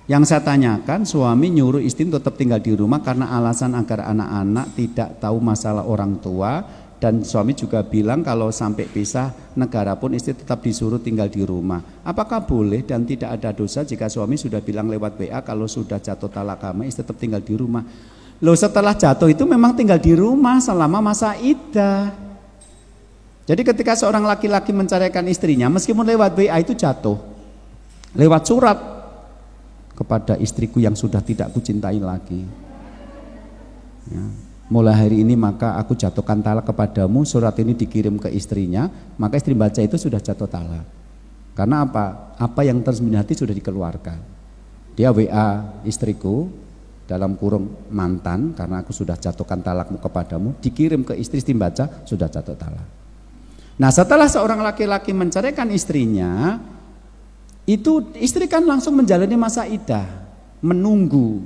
Yang saya tanyakan, suami nyuruh istri tetap tinggal di rumah karena alasan agar anak-anak tidak tahu masalah orang tua, dan suami juga bilang kalau sampai pisah negara pun istri tetap disuruh tinggal di rumah. Apakah boleh dan tidak ada dosa jika suami sudah bilang lewat WA kalau sudah jatuh talak kami istri tetap tinggal di rumah? Loh, setelah jatuh itu memang tinggal di rumah selama masa iddah. Jadi ketika seorang laki-laki menceraikan istrinya, meskipun lewat WA itu jatuh, lewat surat, kepada istriku yang sudah tidak kucintai lagi, ya, mulai hari ini maka aku jatuhkan talak kepadamu. Surat ini dikirim ke istrinya, maka istri baca itu sudah jatuh talak. Karena apa? Apa yang tersembunyi hati sudah dikeluarkan. Dia WA istriku dalam kurung mantan, karena aku sudah jatuhkan talakmu kepadamu, dikirim ke istri, istri baca sudah jatuh talak. Nah, setelah seorang laki-laki menceraikan istrinya, itu istri kan langsung menjalani masa iddah, menunggu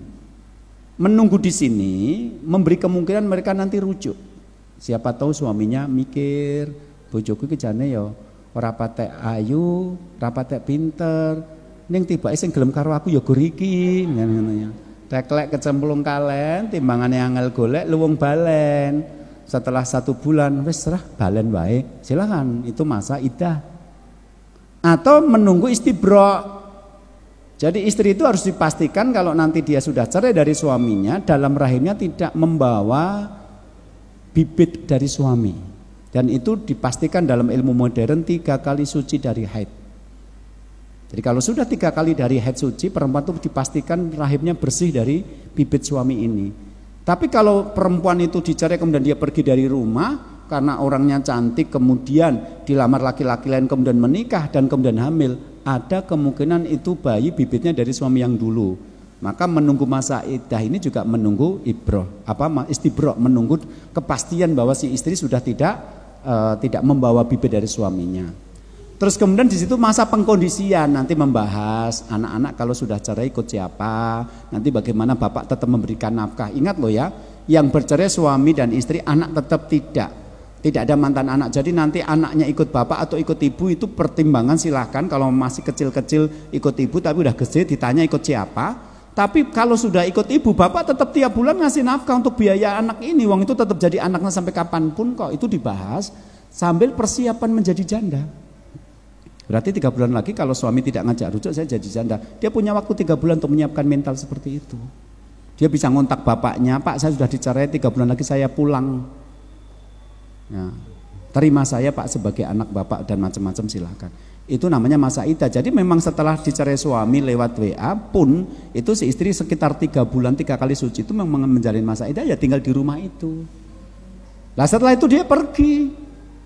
di sini, memberi kemungkinan mereka nanti rujuk. Siapa tahu suaminya mikir, bojoku iki jane ya ora patek ayu, ora patek pinter, ning tibake sing gelem karo aku ya gur iki, ngono ya. Teklek kecemplung kalen, timbangane angel golek luwung balen. Setelah 1 bulan wis serah balen wae. Silakan, itu masa iddah. Atau menunggu istibra. Jadi istri itu harus dipastikan kalau nanti dia sudah cerai dari suaminya, dalam rahimnya tidak membawa bibit dari suami. Dan itu dipastikan dalam ilmu modern 3 kali suci dari haid. Jadi kalau sudah 3 kali dari haid suci, perempuan itu dipastikan rahimnya bersih dari bibit suami ini. Tapi kalau perempuan itu dicerai kemudian dia pergi dari rumah karena orangnya cantik, kemudian dilamar laki-laki lain, kemudian menikah dan kemudian hamil, ada kemungkinan itu bayi bibitnya dari suami yang dulu. Maka menunggu masa iddah ini juga menunggu istibro, menunggu kepastian bahwa si istri sudah tidak membawa bibit dari suaminya. Terus kemudian di situ masa pengkondisian, nanti membahas anak-anak kalau sudah cerai ikut siapa, nanti bagaimana bapak tetap memberikan nafkah. Ingat loh ya, yang bercerai suami dan istri, anak tetap tidak ada mantan anak. Jadi nanti anaknya ikut bapak atau ikut ibu itu pertimbangan, silahkan. Kalau masih kecil-kecil ikut ibu, tapi udah gede ditanya ikut siapa. Tapi kalau sudah ikut ibu, bapak tetap tiap bulan ngasih nafkah untuk biaya anak ini. Uang itu tetap jadi anaknya sampai kapanpun kok. Itu dibahas sambil persiapan menjadi janda. Berarti 3 bulan lagi kalau suami tidak ngajak rujuk, saya jadi janda. Dia punya waktu 3 bulan untuk menyiapkan mental seperti itu. Dia bisa ngontak bapaknya, Pak saya sudah dicerai, 3 bulan lagi saya pulang. Ya, terima saya Pak sebagai anak bapak dan macam-macam, silakan. Itu namanya masa iddah. Jadi memang setelah dicerai suami lewat WA pun itu si istri sekitar 3 bulan 3 kali suci itu memang menjalin masa iddah, ya tinggal di rumah itu. Lah setelah itu dia pergi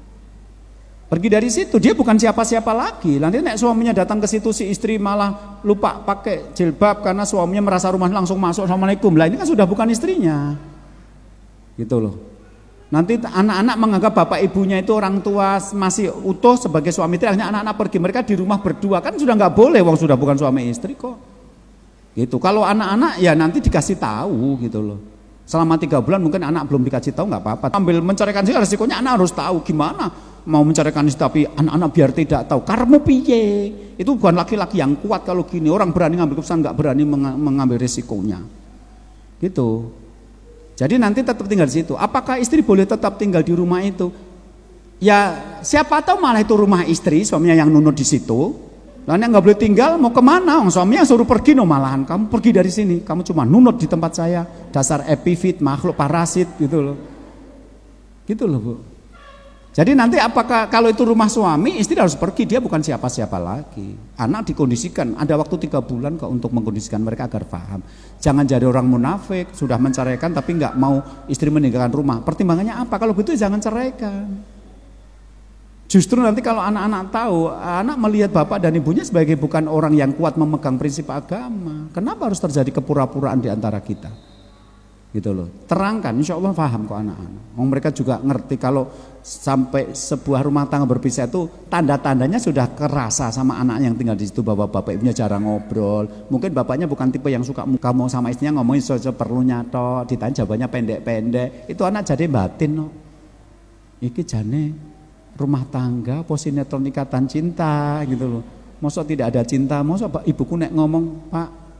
dari situ, dia bukan siapa-siapa lagi. Nanti nek suaminya datang ke situ, si istri malah lupa pakai jilbab karena suaminya merasa rumah langsung masuk, assalamualaikum. Lah ini kan sudah bukan istrinya, gitu loh. Nanti anak-anak menganggap bapak ibunya itu orang tua masih utuh sebagai suami istri, akhirnya anak-anak pergi, mereka di rumah berdua, kan sudah nggak boleh, wong sudah bukan suami istri kok. Gitu. Kalau anak-anak ya nanti dikasih tahu gitu loh. Selama 3 bulan mungkin anak belum dikasih tahu, nggak apa-apa. Ambil menceraikan sih resikonya anak harus tahu gimana. Mau menceraikan istri tapi anak-anak biar tidak tahu. Karmu piye? Itu bukan laki-laki yang kuat kalau gini. Orang berani ngambil keputusan, nggak berani mengambil risikonya. Gitu. Jadi nanti tetap tinggal di situ. Apakah istri boleh tetap tinggal di rumah itu? Ya siapa tahu malah itu rumah istri, suaminya yang nunut di situ. Lainnya nggak boleh tinggal, mau kemana? Suaminya suruh pergi, no malahan kamu pergi dari sini. Kamu cuma nunut di tempat saya. Dasar epifit, makhluk parasit gitu loh. Gitu loh Bu. Jadi nanti apakah kalau itu rumah suami, istri harus pergi, dia bukan siapa-siapa lagi. Anak dikondisikan, ada waktu 3 bulan kok untuk mengkondisikan mereka agar paham. Jangan jadi orang munafik, sudah menceraikan tapi nggak mau istri meninggalkan rumah. Pertimbangannya apa? Kalau begitu jangan ceraikan. Justru nanti kalau anak-anak tahu, anak melihat bapak dan ibunya sebagai bukan orang yang kuat memegang prinsip agama. Kenapa harus terjadi kepura-puraan di antara kita? Gitu loh. Terangkan, insya Allah paham kok anak-anak. Mereka juga ngerti kalau sampai sebuah rumah tangga berpisah itu tanda-tandanya sudah kerasa sama anak yang tinggal di situ, bahwa bapak ibunya jarang ngobrol. Mungkin bapaknya bukan tipe yang suka muka mau sama istrinya ngomongin seperlunya toh, ditanya jawabannya pendek-pendek. Itu anak jadi batin no. Iki jane rumah tangga, sinetron ikatan cinta gitu loh. Masa tidak ada cinta, masa ibuku nek ngomong, Pak